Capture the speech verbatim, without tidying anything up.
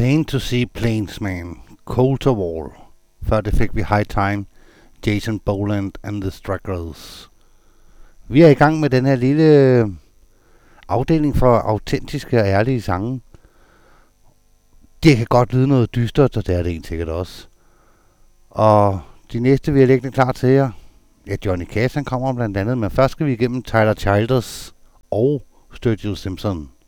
Plain to see Plainsman, Cold to Wall. Før det fik vi High Time, Jason Boland and the Stragglers. Vi er i gang med den her lille afdeling for autentiske og ærlige sange. Det kan godt lyde noget dystert, og det er det egentlig sikkert også. Og de næste, vi er liggende klar til jer, ja, Johnny Cash han kommer blandt andet, men først skal vi igennem Tyler Childers og Sturgill Simpson.